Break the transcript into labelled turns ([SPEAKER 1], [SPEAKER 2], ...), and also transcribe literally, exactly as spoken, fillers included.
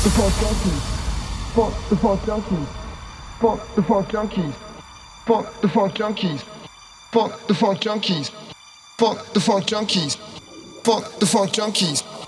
[SPEAKER 1] the funk junkies. Fuck the funk junkies. Fuck the funk junkies. Fuck the funk junkies. Fuck the funk junkies. Fuck the funk junkies. Fuck the funk junkies.